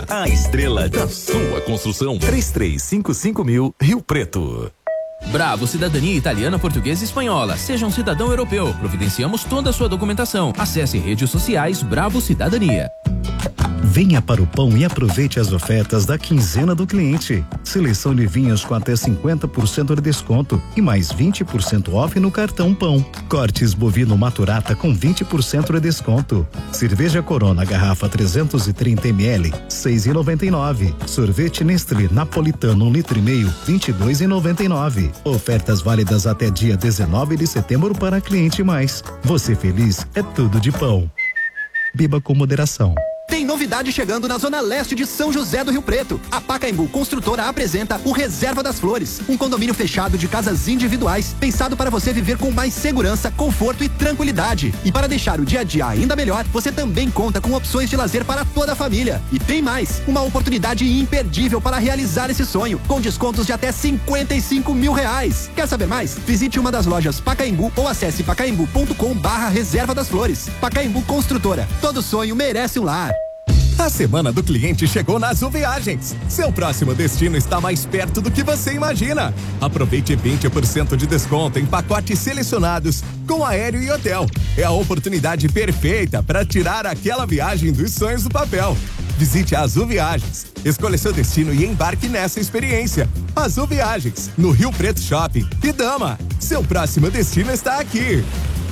Construtora, a estrela da sua construção. 3355.000 Rio Preto. Bravo Cidadania Italiana, Portuguesa e Espanhola. Seja um cidadão europeu. Providenciamos toda a sua documentação. Acesse redes sociais Bravo Cidadania. Venha para o Pão e aproveite as ofertas da quinzena do cliente. Seleção de vinhos com até 50% de desconto e mais 20% off no cartão Pão. Cortes bovino maturata com 20% de desconto. Cerveja Corona garrafa 330 ml, 6,99. Sorvete Nestlé Napolitano 1,5 litro, 22,99. Ofertas válidas até dia 19 de setembro para cliente mais. Você feliz é tudo de Pão. Beba com moderação. Tem novidade chegando na zona leste de São José do Rio Preto. A Pacaembu Construtora apresenta o Reserva das Flores, um condomínio fechado de casas individuais, pensado para você viver com mais segurança, conforto e tranquilidade. E para deixar o dia a dia ainda melhor, você também conta com opções de lazer para toda a família. E tem mais, uma oportunidade imperdível para realizar esse sonho, com descontos de até R$55 mil. Quer saber mais? Visite uma das lojas Pacaembu ou acesse pacaembu.com/Reserva das Flores. Pacaembu Construtora, todo sonho merece um lar. A semana do cliente chegou na Azul Viagens. Seu próximo destino está mais perto do que você imagina. Aproveite 20% de desconto em pacotes selecionados com aéreo e hotel. É a oportunidade perfeita para tirar aquela viagem dos sonhos do papel. Visite a Azul Viagens. Escolha seu destino e embarque nessa experiência. Azul Viagens, no Rio Preto Shopping. E Dama, seu próximo destino está aqui.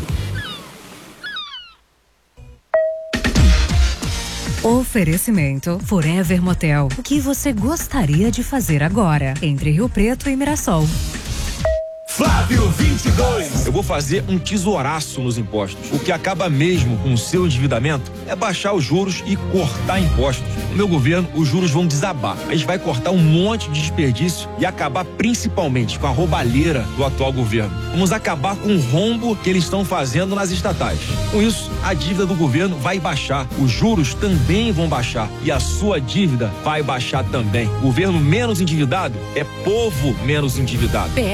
Oferecimento Forever Motel. O que você gostaria de fazer agora? Entre Rio Preto e Mirassol. Flávio 22. Eu vou fazer um tesouraço nos impostos. O que acaba mesmo com o seu endividamento é baixar os juros e cortar impostos. No meu governo, os juros vão desabar. A gente vai cortar um monte de desperdício e acabar principalmente com a roubalheira do atual governo. Vamos acabar com o rombo que eles estão fazendo nas estatais. Com isso, a dívida do governo vai baixar. Os juros também vão baixar e a sua dívida vai baixar também. Governo menos endividado é povo menos endividado.